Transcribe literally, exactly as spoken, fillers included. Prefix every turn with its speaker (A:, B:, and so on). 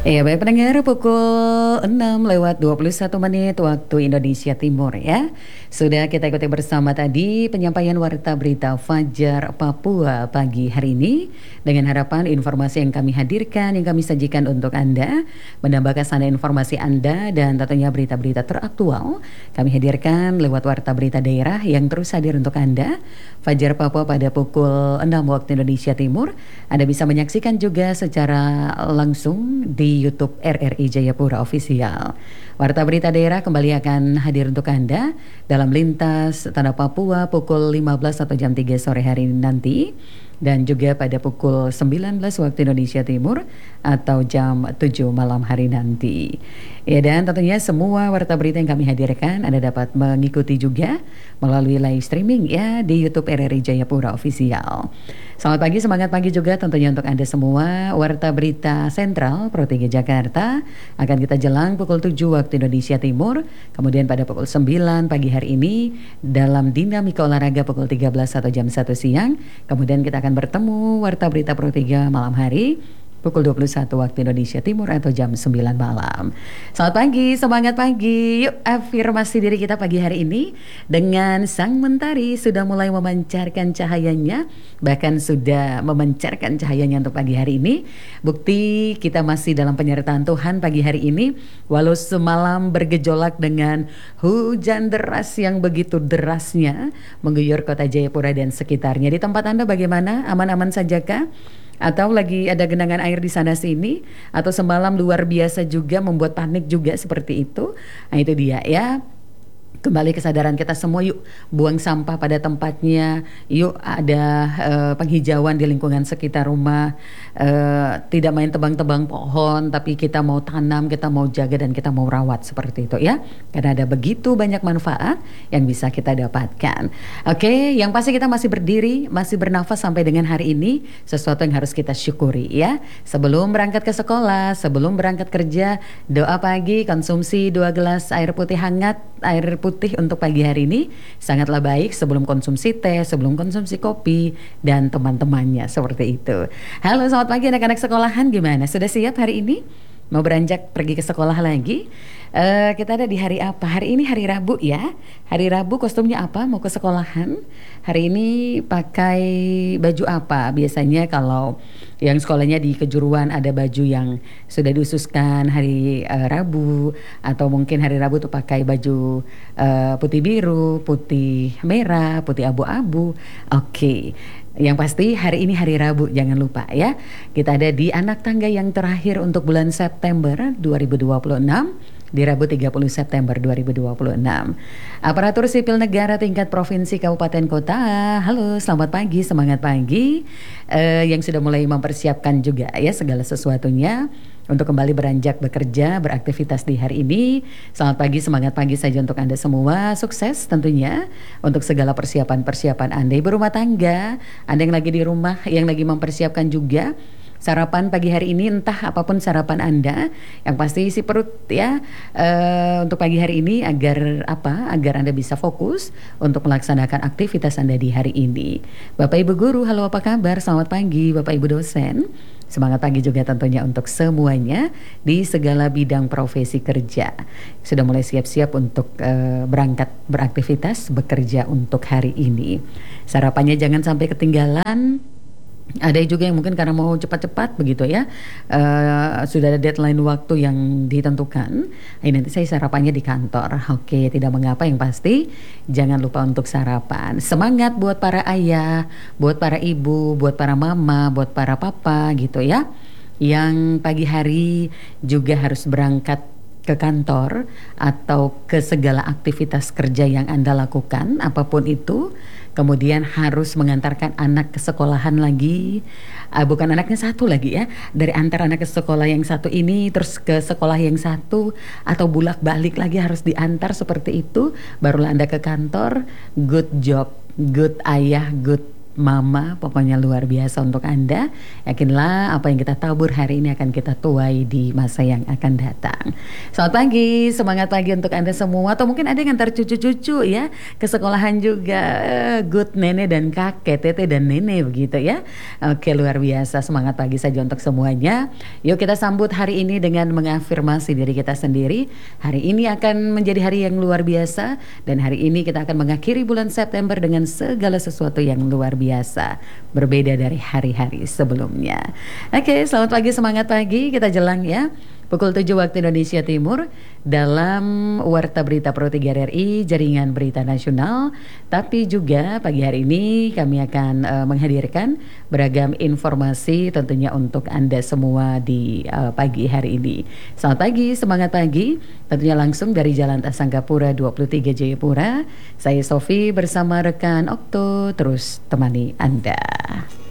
A: Iya, baik pendengar, pukul enam lewat dua puluh satu menit waktu Indonesia Timur ya. Sudah kita ikuti bersama tadi penyampaian warta berita Fajar Papua pagi hari ini. Dengan harapan informasi yang kami hadirkan, yang kami sajikan untuk Anda menambah kesan informasi Anda dan tentunya berita-berita teraktual kami hadirkan lewat warta berita daerah yang terus hadir untuk Anda. Fajar Papua pada pukul enam waktu Indonesia Timur. Anda bisa menyaksikan juga secara langsung di YouTube R R I Jayapura Official. Warta berita daerah kembali akan hadir untuk Anda dalam lintas Tanah Papua pukul lima belas atau jam tiga sore hari nanti, dan juga pada pukul sembilan belas waktu Indonesia Timur atau jam tujuh malam hari nanti. Ya, dan tentunya semua warta berita yang kami hadirkan Anda dapat mengikuti juga melalui live streaming ya di YouTube R R I Jayapura Official. Selamat pagi, semangat pagi juga tentunya untuk Anda semua. Warta berita sentral Pro tiga Jakarta akan kita jelang pukul tujuh waktu Indonesia Timur. Kemudian pada pukul sembilan pagi hari ini dalam dinamika olahraga pukul tiga belas atau jam satu siang. Kemudian kita akan bertemu warta berita Pro tiga malam hari pukul dua puluh satu waktu Indonesia Timur atau jam sembilan malam. Selamat pagi, semangat pagi. Yuk afirmasi diri kita pagi hari ini dengan sang mentari sudah mulai memancarkan cahayanya, bahkan sudah memancarkan cahayanya untuk pagi hari ini. Bukti kita masih dalam penyertaan Tuhan pagi hari ini, walau semalam bergejolak dengan hujan deras yang begitu derasnya mengguyur kota Jayapura dan sekitarnya. Di tempat Anda bagaimana? Aman-aman sajakah? Atau lagi ada genangan air di sana sini, atau semalam luar biasa juga membuat panik juga seperti itu. Nah itu dia ya. Kembali kesadaran kita semua, yuk buang sampah pada tempatnya, yuk ada uh, penghijauan di lingkungan sekitar rumah, uh, tidak main tebang-tebang pohon, tapi kita mau tanam, kita mau jaga dan kita mau rawat seperti itu ya, karena ada begitu banyak manfaat yang bisa kita dapatkan. Oke, yang pasti kita masih berdiri, masih bernafas sampai dengan hari ini, sesuatu yang harus kita syukuri ya. Sebelum berangkat ke sekolah, sebelum berangkat kerja, doa pagi, konsumsi dua gelas air putih hangat, air putih putih untuk pagi hari ini sangatlah baik sebelum konsumsi teh, sebelum konsumsi kopi dan teman-temannya seperti itu. Halo, selamat pagi anak-anak sekolahan, gimana? Sudah siap hari ini? Mau beranjak pergi ke sekolah lagi? Uh, kita ada di hari apa? Hari ini hari Rabu ya. Hari Rabu kostumnya apa? Mau ke sekolahan? Hari ini pakai baju apa? Biasanya kalau yang sekolahnya di kejuruan ada baju yang sudah diususkan hari uh, Rabu, atau mungkin hari Rabu tuh pakai baju uh, putih biru, putih merah, putih abu-abu. Oke. Okay. Yang pasti hari ini hari Rabu, jangan lupa ya. Kita ada di anak tangga yang terakhir untuk bulan September dua ribu dua puluh enam, di Rabu tiga puluh September dua ribu dua puluh enam. Aparatur sipil negara tingkat provinsi, kabupaten, kota. Halo, selamat pagi, semangat pagi. Uh, yang sudah mulai mempersiapkan juga ya segala sesuatunya untuk kembali beranjak bekerja, beraktivitas di hari ini. Selamat pagi, semangat pagi saja untuk Anda semua. Sukses tentunya untuk segala persiapan-persiapan Anda. Ibu rumah tangga, Anda yang lagi di rumah, yang lagi mempersiapkan juga sarapan pagi hari ini, entah apapun sarapan Anda, yang pasti isi perut ya uh, untuk pagi hari ini agar apa? Agar Anda bisa fokus untuk melaksanakan aktivitas Anda di hari ini. Bapak Ibu guru, halo apa kabar? Selamat pagi Bapak Ibu dosen. Semangat pagi juga tentunya untuk semuanya di segala bidang profesi kerja. Sudah mulai siap-siap untuk uh, berangkat beraktivitas bekerja untuk hari ini. Sarapannya jangan sampai ketinggalan. Ada juga yang mungkin karena mau cepat-cepat begitu ya, uh, sudah ada deadline waktu yang ditentukan. Ini nanti saya sarapannya di kantor. Oke, tidak mengapa, yang pasti jangan lupa untuk sarapan. Semangat buat para ayah, buat para ibu, buat para mama, buat para papa gitu ya, yang pagi hari juga harus berangkat ke kantor atau ke segala aktivitas kerja yang Anda lakukan, apapun itu. Kemudian harus mengantarkan anak ke sekolahan lagi, uh, bukan anaknya satu lagi ya, dari antar anak ke sekolah yang satu ini terus ke sekolah yang satu, atau bulak balik lagi harus diantar seperti itu, barulah Anda ke kantor. Good job, good ayah, good Mama, pokoknya luar biasa untuk Anda. Yakinlah apa yang kita tabur hari ini akan kita tuai di masa yang akan datang. Selamat pagi, semangat pagi untuk Anda semua. Atau mungkin ada yang ngantar cucu-cucu ya ke sekolahan juga. Good nenek dan kakek, tete dan nenek begitu ya. Oke, luar biasa, semangat pagi saja untuk semuanya. Yuk kita sambut hari ini dengan mengafirmasi diri kita sendiri. Hari ini akan menjadi hari yang luar biasa. Dan hari ini kita akan mengakhiri bulan September dengan segala sesuatu yang luar biasa. biasa berbeda dari hari-hari sebelumnya. Oke, selamat pagi, semangat pagi. Kita jelang ya pukul tujuh waktu Indonesia Timur dalam Warta Berita Pro tiga R R I Jaringan Berita Nasional. Tapi juga pagi hari ini kami akan uh, menghadirkan beragam informasi tentunya untuk Anda semua di uh, pagi hari ini. Selamat pagi, semangat pagi. Tentunya langsung dari Jalan Tasangkapura dua puluh tiga Jayapura. Saya Sofi bersama rekan Okto terus temani Anda.